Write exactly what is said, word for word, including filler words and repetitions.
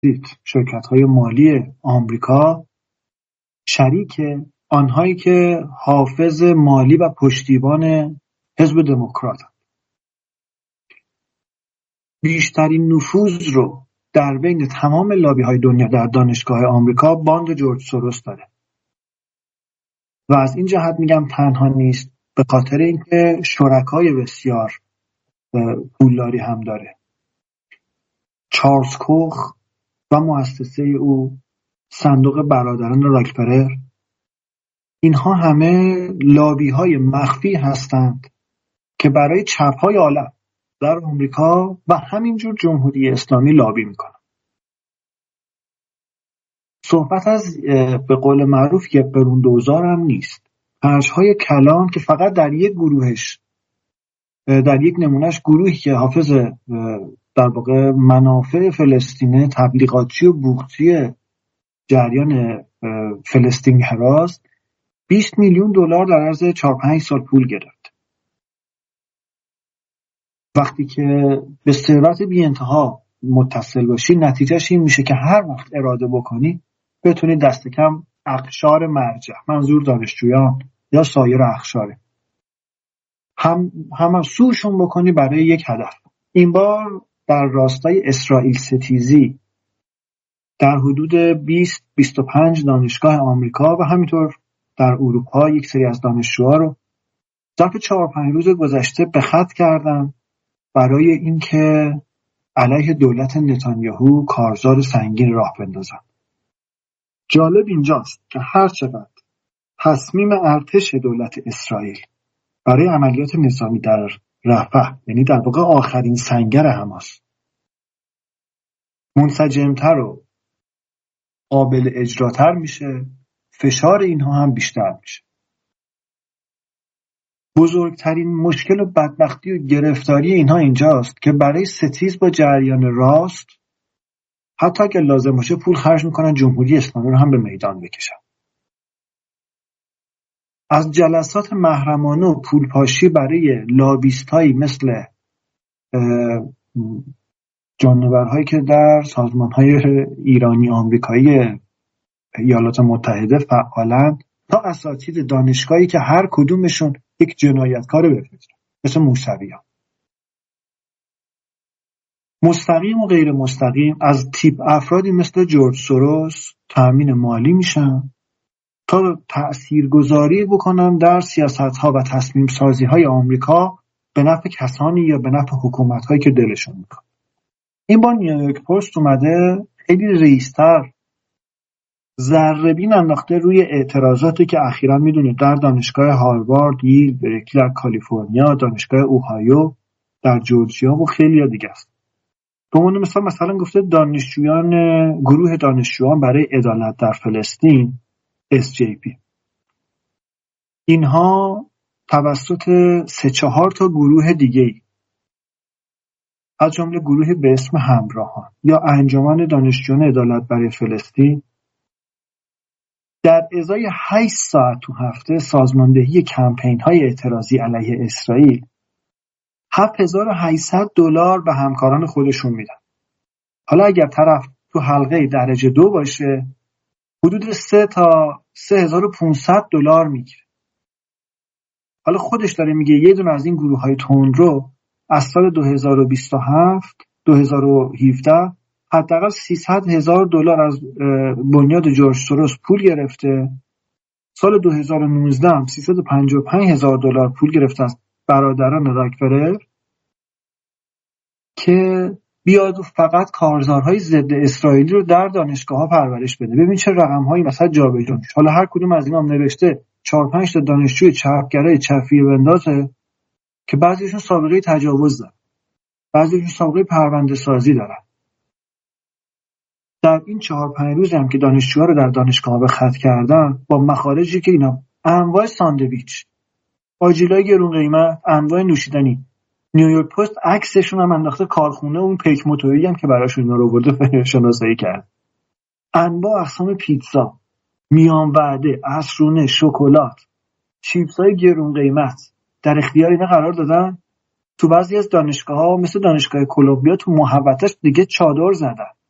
شرکت‌های مالی آمریکا شریک آنهایی که حافظ مالی و پشتیبان حزب دموکرات بیشترین نفوذ رو در بین تمام لابی‌های دنیا در دانشگاه آمریکا باند جورج سوروس داره و از این جهت میگم تنها نیست، به خاطر اینکه شرکای بسیار پولداری هم داره. چارلز کوخ و مؤسسه او، صندوق برادران راکفلر، اینها همه لابی‌های مخفی هستند که برای چپ‌های عالم در آمریکا و همینجور جمهوری اسلامی لابی میکنن. صحبت از به قول معروف یک قرون دوزار هم نیست. خرج‌های کلان که فقط در یک گروهش، در یک نمونهش گروهی که حافظ در واقع منافع فلسطین، تبلیغاتی و بوقتی جریان فلسطین هراست، بیست میلیون دلار در عرض چهار پنج سال پول گرفت. وقتی که به ثروت بی انتها متصل باشی، نتیجهش این میشه که هر وقت اراده بکنی بتونی دست کم اقشار مرجع، منظور دانشجویان یا سایر اقشاره، هم هم سوشون بکنی برای یک هدف. این بار در راستای اسرائیل ستیزی در حدود بیست بیست و پنج دانشگاه آمریکا و همینطور در اروپا یک سری از دانشجوها رو ظرف چهار پنج روز گذشته به خط کردن برای اینکه علیه دولت نتانیاهو کارزار سنگین راه بندازن. جالب اینجاست که هر چقدر تصمیم ارتش دولت اسرائیل برای عملیات نظامی در رفح، یعنی در واقع آخرین سنگر حماس، منسجمتر و قابل اجراتر میشه، فشار اینها هم بیشتر میشه. بزرگترین مشکل و بدبختی و گرفتاری اینها اینجاست که برای ستیز با جریان راست حتی اگر لازم باشه پول خرج میکنن جمهوری اسلامی رو هم به میدان بکشن. از جلسات محرمانه و پولپاشی برای لابیستایی مثل جانورهایی که در سازمانهای ایرانی آمریکایی ایالات متحده فعالند تا اساتید دانشگاهی که هر کدومشون یک جنایتکار بفرستن، مثل موسویان. مستقیم و غیر مستقیم از تیپ افرادی مثل جورج سوروس تامین مالی میشن تا تأثیرگذاری بکنن در سیاست‌ها و تصمیم سازی‌های آمریکا به نفع کسانی یا به نفع حکومت‌هایی که دلشون میخواد. این بار نیویورک پست اومده خیلی ریزتر ذره‌بین انداخته روی اعتراضاتی که اخیراً میدونید در دانشگاه هاروارد، ییل، برکلی در کالیفرنیا، دانشگاه اوهایو در جورجیا و خیلی دیگه است. به عنوان مثال مثلا گفته دانشجویان گروه دانشجویان برای عدالت در فلسطین اس جی پی، اینها توسط سه چهار تا گروه دیگه‌ای از جمله گروه به اسم همراهان یا انجمن دانشجویان عدالت برای فلسطین در ازای هشت ساعت تو هفته سازماندهی کمپین‌های اعتراضی علیه اسرائیل هفت هزار و هشتصد دلار به همکاران خودشون میدن. حالا اگر طرف تو حلقه درجه دو باشه حدود سه تا سه هزار و پانصد دلار میگیره. حالا خودش داره میگه یه دونه از این گروه‌های تندرو از سال دو هزار و بیست و هفت دو هزار و هفده حداقل سیصد هزار دلار از بنیاد جورج سوروس پول گرفته. سال دو هزار و نوزده هم سیصد و پنجاه و پنج هزار دلار پول گرفته از برادران راکفلر که بیاد و فقط کارزارهای ضد اسرائیلی رو در دانشگاه‌ها پرورش بده. ببین چه رقم‌هایی مثلا جابجا میشه. حالا هر کدوم از اینا هم نوشته چهار پنج تا دانشجوی چپگرای چفیه بندازه که بعضیشون سابقه تجاوز دارن، بعضیشون سابقه پرونده سازی دارن. در این چهار پنج روز هم که دانشجوها رو در دانشگاه به خط کردن با مخارجی که اینا انواع ساندویچ، آجیلای گرون قیمت، انواع نوشیدنی. نیویورک پست عکسشون هم انداخته کارخونه اون پیک موتوری هم که براشون اینا رو آورده شناسایی کرد. انواع اقسام پیتزا، میان وعده، عصرونه، شکلات، چیپسای گرون قیمت در اختیار اینا قرار دادن. تو بعضی از دانشگاه‌ها مثل دانشگاه کلمبیا تو محوطه‌اش دیگه چادر زدن.